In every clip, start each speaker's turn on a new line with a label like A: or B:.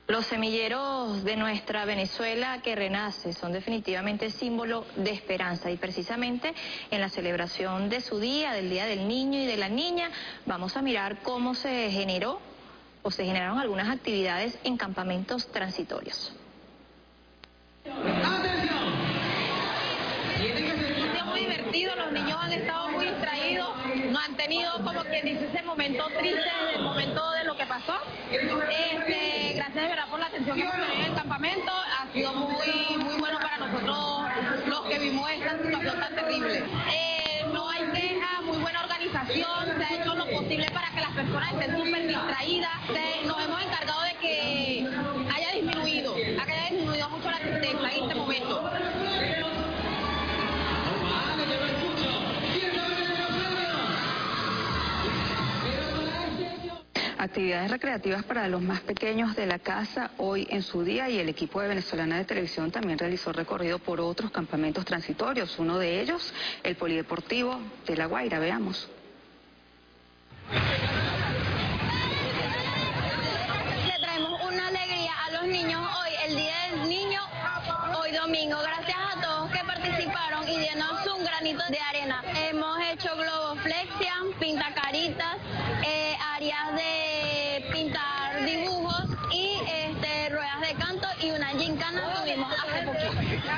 A: Los semilleros de nuestra Venezuela que renace son definitivamente símbolo de esperanza y precisamente en la celebración de su día, del Día del Niño y de la Niña, vamos a mirar cómo se generó o se generaron algunas actividades en campamentos transitorios.
B: Muy divertido, los niños han estado muy distraídos, no han tenido como quien dice ese momento triste del momento de lo que pasó. Gracias de verdad por la atención que hemos tenido en el campamento, ha sido muy bueno para nosotros los que vimos esta situación tan terrible. No hay queja, muy buena organización, se ha hecho lo posible para que las personas estén súper distraídas. Nos hemos encargado de que haya disminuido mucho la tristeza en este momento.
C: Actividades recreativas para los más pequeños de la casa hoy en su día, y el equipo de Venezolana de Televisión también realizó recorrido por otros campamentos transitorios, uno de ellos el Polideportivo de La Guaira. Veamos.
D: Le traemos una alegría a los niños hoy, el Día del Niño, hoy domingo. Gracias a todos que participaron y dieron un granito de arena. Hemos hecho globoflexia, pintacaritas, áreas de pintar dibujos y ruedas de canto y una gincana tuvimos hace poquito.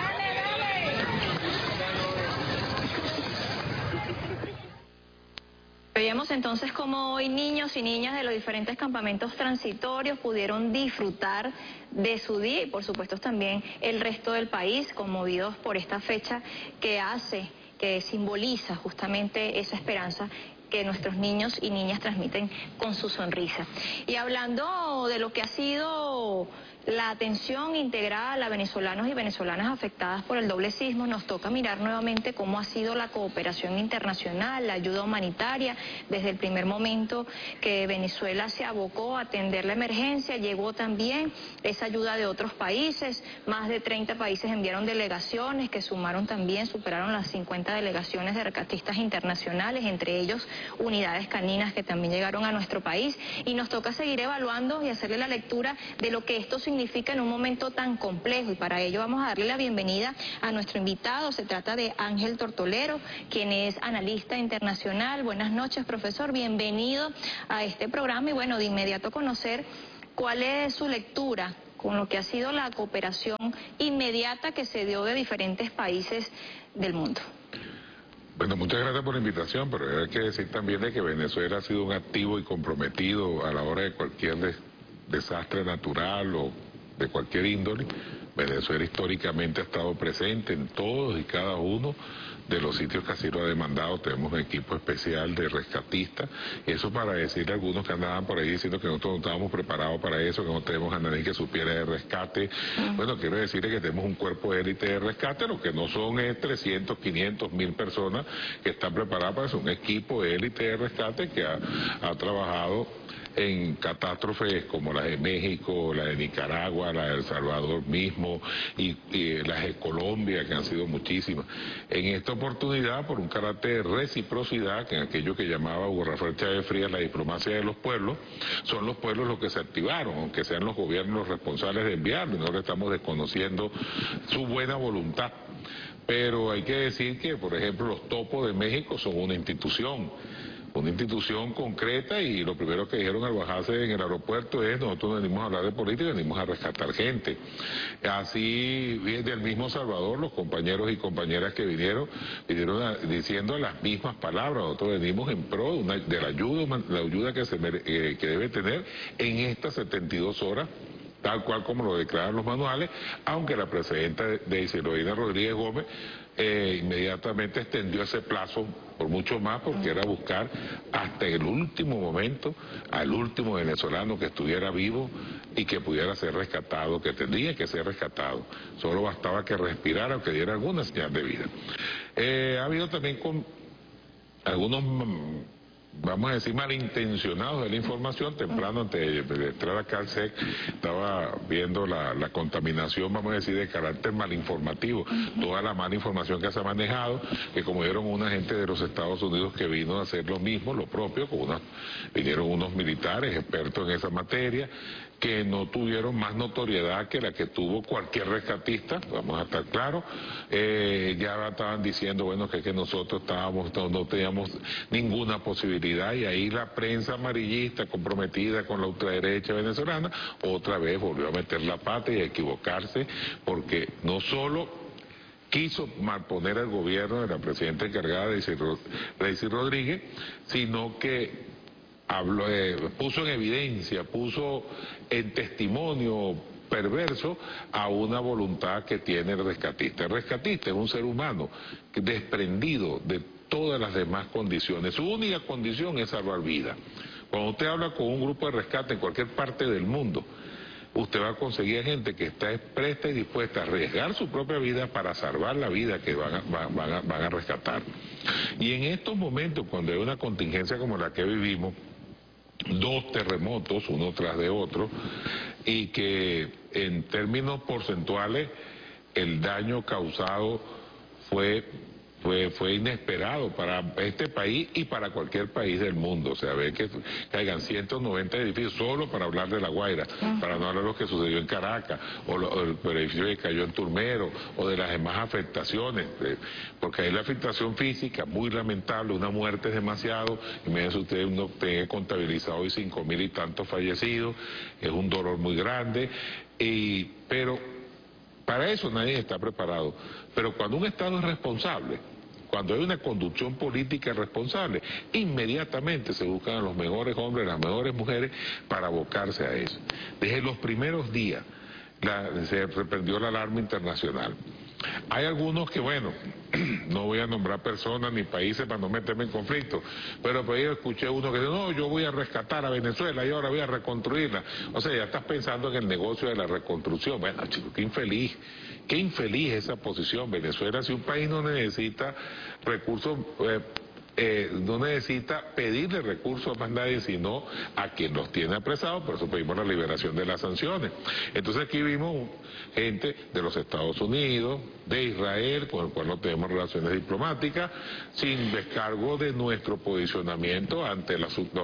A: Veíamos entonces cómo hoy niños y niñas de los diferentes campamentos transitorios pudieron disfrutar de su día y por supuesto también el resto del país, conmovidos por esta fecha que simboliza justamente esa esperanza que nuestros niños y niñas transmiten con su sonrisa. Y hablando de lo que ha sido la atención integrada a venezolanos y venezolanas afectadas por el doble sismo, nos toca mirar nuevamente cómo ha sido la cooperación internacional, la ayuda humanitaria. Desde el primer momento que Venezuela se abocó a atender la emergencia, llegó también esa ayuda de otros países. Más de 30 países enviaron delegaciones que superaron las 50 delegaciones de rescatistas internacionales, entre ellos unidades caninas que también llegaron a nuestro país. Y nos toca seguir evaluando y hacerle la lectura de lo que esto significa en un momento tan complejo, y para ello vamos a darle la bienvenida a nuestro invitado. Se trata de Ángel Tortolero, quien es analista internacional. Buenas noches, profesor, bienvenido a este programa y bueno, de inmediato conocer cuál es su lectura con lo que ha sido la cooperación inmediata que se dio de diferentes países del mundo.
E: Bueno, muchas gracias por la invitación, pero hay que decir también de que Venezuela ha sido un activo y comprometido a la hora de cualquier desastre natural o de cualquier índole. Venezuela históricamente ha estado presente en todos y cada uno de los sitios que así lo ha demandado. Tenemos un equipo especial de rescatistas, y eso para decirle a algunos que andaban por ahí diciendo que nosotros no estábamos preparados para eso, que no tenemos a nadie que supiera de rescate. Bueno, quiero decirle que tenemos un cuerpo de élite de rescate, lo que no son es 300, 500, 1000 personas que están preparadas para eso. Un equipo de élite de rescate que ha trabajado en catástrofes como la de México, la de Nicaragua, la de El Salvador mismo y las de Colombia, que han sido muchísimas. En esta oportunidad, por un carácter de reciprocidad, que en aquello que llamaba Hugo Rafael Chávez Frías la diplomacia de los pueblos, son los pueblos los que se activaron, aunque sean los gobiernos los responsables de enviarlo, y nosotros estamos desconociendo su buena voluntad. Pero hay que decir que, por ejemplo, los topos de México son una institución concreta, y lo primero que dijeron al bajarse en el aeropuerto es: nosotros no venimos a hablar de política, venimos a rescatar gente. Así, del mismo Salvador, los compañeros y compañeras que vinieron diciendo las mismas palabras: nosotros venimos en pro de la ayuda que debe tener en estas 72 horas, tal cual como lo declaran los manuales, aunque la presidenta de Zeloína Rodríguez Gómez inmediatamente extendió ese plazo por mucho más, porque era buscar hasta el último momento al último venezolano que estuviera vivo y que pudiera ser rescatado, que tendría que ser rescatado. Solo bastaba que respirara o que diera alguna señal de vida. Ha habido también algunos vamos a decir, malintencionados de la información. Temprano, antes de entrar acá al SEC, estaba viendo la contaminación, vamos a decir, de carácter malinformativo. Toda la mala información que se ha manejado, que como vieron una gente de los Estados Unidos que vino a hacer lo mismo, lo propio, vinieron unos militares expertos en esa materia, que no tuvieron más notoriedad que la que tuvo cualquier rescatista, vamos a estar claros. Ya estaban diciendo, bueno, que nosotros no teníamos ninguna posibilidad, y ahí la prensa amarillista comprometida con la ultraderecha venezolana otra vez volvió a meter la pata y a equivocarse, porque no solo quiso malponer al gobierno de la presidenta encargada, Daisy Rodríguez, sino que puso en evidencia, puso en testimonio perverso a una voluntad que tiene el rescatista. El rescatista es un ser humano desprendido de todas las demás condiciones. Su única condición es salvar vidas. Cuando usted habla con un grupo de rescate en cualquier parte del mundo, usted va a conseguir gente que está presta y dispuesta a arriesgar su propia vida para salvar la vida que van a rescatar. Y en estos momentos, cuando hay una contingencia como la que vivimos, 2 terremotos uno tras de otro, y que en términos porcentuales el daño causado fue inesperado para este país y para cualquier país del mundo. O sea, ve que caigan 190 edificios solo para hablar de La Guaira, para no hablar de lo que sucedió en Caracas, o el edificio que cayó en Turmero, o de las demás afectaciones, porque hay la afectación física muy lamentable, una muerte es demasiado. Imagínense ustedes, uno tiene contabilizado hoy 5.000 y tantos fallecidos, es un dolor muy grande, pero para eso nadie está preparado. Pero cuando un Estado es responsable, cuando hay una conducción política responsable, inmediatamente se buscan a los mejores hombres, las mejores mujeres para abocarse a eso. Desde los primeros días se reprendió la alarma internacional. Hay algunos que, bueno, no voy a nombrar personas ni países para no meterme en conflicto, pero por ahí escuché uno que dice, no, yo voy a rescatar a Venezuela y ahora voy a reconstruirla. O sea, ya estás pensando en el negocio de la reconstrucción. Bueno, chicos, qué infeliz esa posición. Venezuela, si un país no necesita recursos, no necesita pedirle recursos a más nadie, sino a quien los tiene apresados. Por eso pedimos la liberación de las sanciones. Entonces aquí vimos gente de los Estados Unidos, de Israel, con el cual no tenemos relaciones diplomáticas, sin descargo de nuestro posicionamiento ante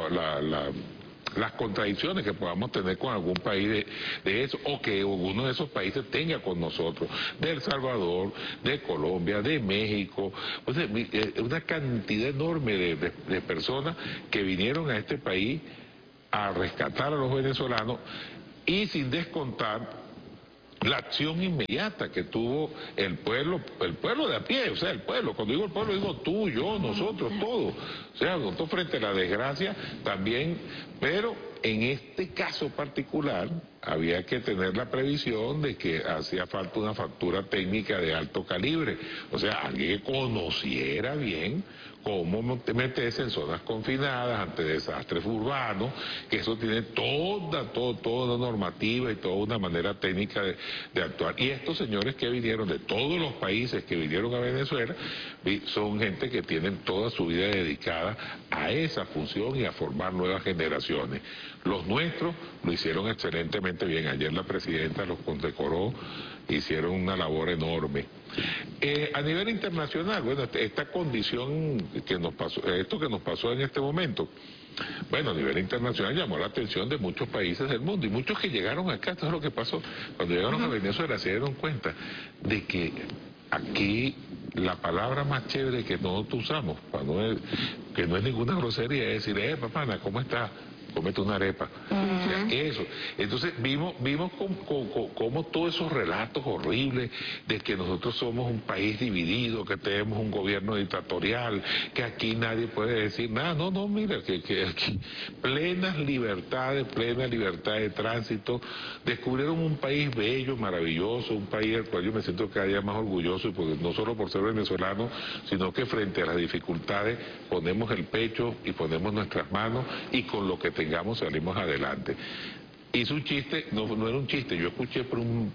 E: las contradicciones que podamos tener con algún país de eso, o que alguno de esos países tenga con nosotros, de El Salvador, de Colombia, de México. O sea, una cantidad enorme de personas que vinieron a este país a rescatar a los venezolanos, y sin descontar la acción inmediata que tuvo el pueblo de a pie. O sea, el pueblo, cuando digo el pueblo digo tú, yo, nosotros, todos. O sea, nosotros frente a la desgracia también, pero en este caso particular había que tener la previsión de que hacía falta una factura técnica de alto calibre. O sea, alguien que conociera bien cómo meterse en zonas confinadas ante desastres urbanos, que eso tiene toda una normativa y toda una manera técnica de actuar. Y estos señores que vinieron de todos los países que vinieron a Venezuela, son gente que tienen toda su vida dedicada a esa función y a formar nuevas generaciones. Los nuestros lo hicieron excelentemente bien. Ayer la presidenta los condecoró, hicieron una labor enorme. A nivel internacional, bueno, esta condición que nos pasó, esto que nos pasó en este momento, bueno, a nivel internacional llamó la atención de muchos países del mundo, y muchos que llegaron acá. Esto es lo que pasó, cuando llegaron a Venezuela se dieron cuenta de que aquí la palabra más chévere que nosotros usamos, que no es ninguna grosería, es decir, papana, ¿cómo estás? Cómete una arepa. O sea, eso. Entonces vimos como todos esos relatos horribles de que nosotros somos un país dividido, que tenemos un gobierno dictatorial, que aquí nadie puede decir nada. No, mira, que aquí plena libertad de tránsito. Descubrieron un país bello, maravilloso, un país del cual yo me siento cada día más orgulloso, porque no solo por ser venezolano, sino que frente a las dificultades ponemos el pecho y ponemos nuestras manos, y con lo que tengamos salimos adelante. hizo un chiste, no era un chiste, yo escuché por un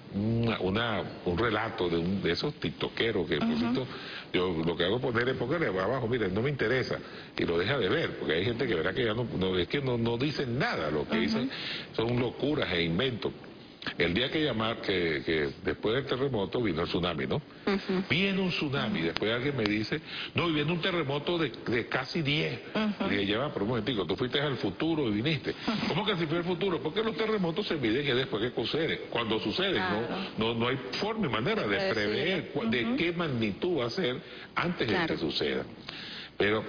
E: relato de esos tiktokeros que por cierto, yo lo que hago es ponerle, póngale abajo, mire, no me interesa, y lo deja de ver, porque hay gente que verá que ya es que no dicen nada, lo que dicen son locuras e inventos. El día que después del terremoto vino el tsunami, ¿no? Viene un tsunami, después alguien me dice, no, y viene un terremoto de casi 10. Y dije, ya va, pero un momentico, tú fuiste al futuro y viniste. ¿Cómo que si fue al futuro? Porque los terremotos se miden que después que sucede. Cuando sucede, claro. no hay forma y manera de prever de qué magnitud va a ser antes de que suceda. Pero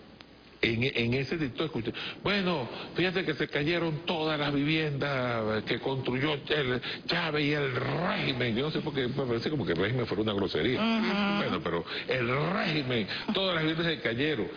E: en ese dictado escuché, bueno, fíjate que se cayeron todas las viviendas que construyó el Chávez y el régimen. Yo no sé por qué, me parece como que el régimen fuera una grosería. Bueno, pero el régimen, todas las viviendas se cayeron.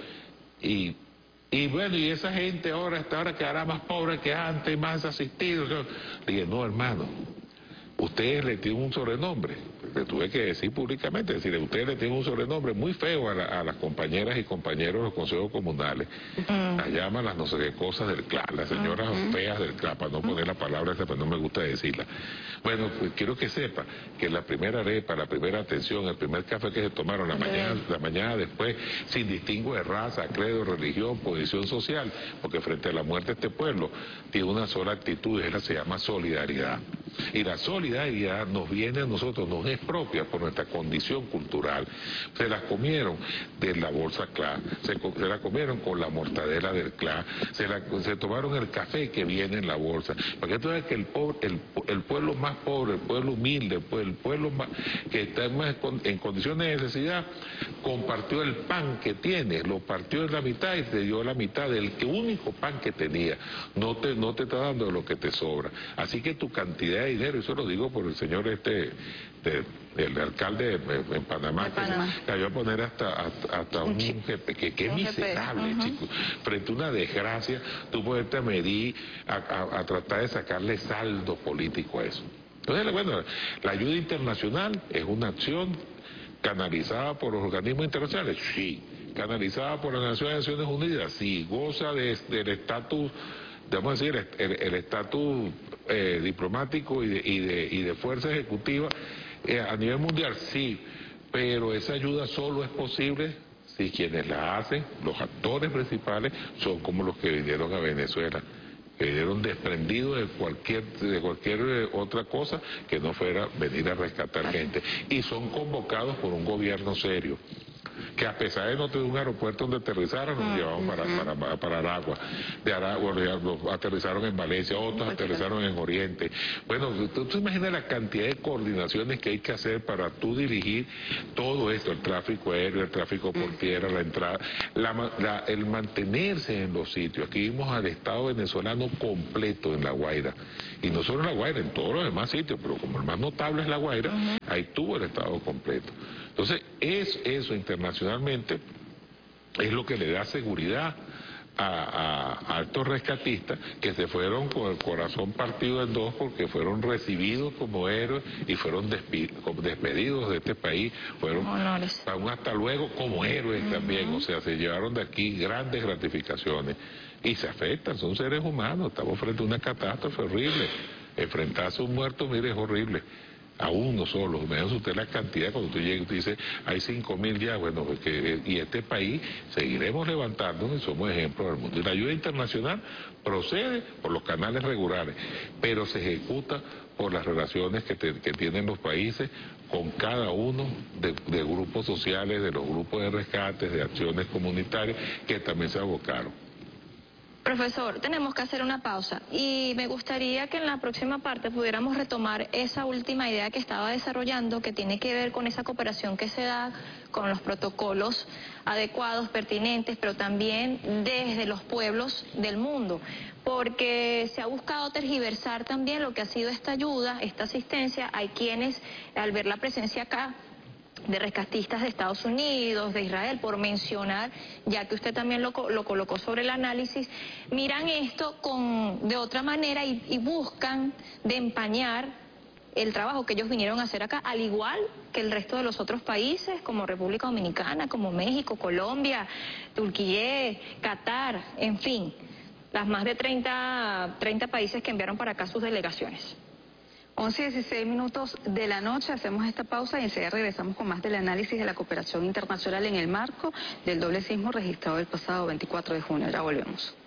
E: Y bueno, y esa gente ahora quedará más pobre que antes, más asistido. Yo dije, no, hermano, ustedes le tienen un sobrenombre, le tuve que decir públicamente, es decir, ustedes le tienen un sobrenombre muy feo a las compañeras y compañeros de los consejos comunales, las llaman las no sé qué cosas del CLA, las señoras feas del CLA, para no poner la palabra esa, pero no me gusta decirla. Bueno, pues quiero que sepa que la primera arepa, la primera atención, el primer café que se tomaron la mañana después, sin distingo de raza, credo, religión, posición social, porque frente a la muerte de este pueblo tiene una sola actitud, esa se llama solidaridad. Y la solidaridad nos viene a nosotros, nos es propia por nuestra condición cultural. Se las comieron de la bolsa CLA, se la comieron con la mortadela del CLA, se tomaron el café que viene en la bolsa. Porque tú ves que el pueblo más pobre, el pueblo humilde, el pueblo que está más en condiciones de necesidad, compartió el pan que tiene, lo partió en la mitad y te dio la mitad del único pan que tenía. No te está dando de lo que te sobra. Así que tu cantidad de dinero, eso lo digo por el señor el alcalde en Panamá, que cayó a poner hasta un jefe, que es miserable, chico. Frente a una desgracia, tú puedes medir a tratar de sacarle saldo político a eso. Entonces, bueno, la ayuda internacional es una acción canalizada por los organismos internacionales, sí. Canalizada por las Naciones Unidas, sí. Goza del estatus, vamos a decir, el estatus diplomático y de fuerza ejecutiva a nivel mundial, sí, pero esa ayuda solo es posible si quienes la hacen, los actores principales, son como los que vinieron a Venezuela, que vinieron desprendidos de cualquier otra cosa que no fuera venir a rescatar gente, y son convocados por un gobierno serio, que a pesar de no tener un aeropuerto donde aterrizaran, nos llevaban para Aragua. De Aragua aterrizaron en Valencia, otros aterrizaron en Oriente. Bueno, tú imaginas la cantidad de coordinaciones que hay que hacer para tú dirigir todo esto, el tráfico aéreo, el tráfico por tierra, la entrada, el mantenerse en los sitios. Aquí vimos al Estado venezolano completo en La Guaira. Y no solo en La Guaira, en todos los demás sitios, pero como el más notable es La Guaira, ahí tuvo el Estado completo. Entonces, eso internacionalmente es lo que le da seguridad a estos rescatistas que se fueron con el corazón partido en dos porque fueron recibidos como héroes y fueron despedidos de este país, fueron para un hasta luego como héroes también, o sea, se llevaron de aquí grandes gratificaciones y se afectan, son seres humanos, estamos frente a una catástrofe horrible, enfrentarse a un muerto, mire, es horrible. A uno solo, imagínese usted la cantidad, cuando tú llegas y dices, hay 5.000 ya, bueno, y este país seguiremos levantándonos y somos ejemplos del mundo. Y la ayuda internacional procede por los canales regulares, pero se ejecuta por las relaciones que tienen los países con cada uno de grupos sociales, de los grupos de rescates, de acciones comunitarias, que también se abocaron.
A: Profesor, tenemos que hacer una pausa y me gustaría que en la próxima parte pudiéramos retomar esa última idea que estaba desarrollando, que tiene que ver con esa cooperación que se da con los protocolos adecuados, pertinentes, pero también desde los pueblos del mundo, porque se ha buscado tergiversar también lo que ha sido esta ayuda, esta asistencia. Hay quienes, al ver la presencia acá de rescatistas de Estados Unidos, de Israel, por mencionar, ya que usted también lo colocó sobre el análisis, miran esto de otra manera y buscan de empañar el trabajo que ellos vinieron a hacer acá, al igual que el resto de los otros países, como República Dominicana, como México, Colombia, Turquía, Qatar, en fin. las más de 30 países que enviaron para acá sus delegaciones.
C: 11:16 de la noche, hacemos esta pausa y enseguida regresamos con más del análisis de la cooperación internacional en el marco del doble sismo registrado el pasado 24 de junio. Ya volvemos.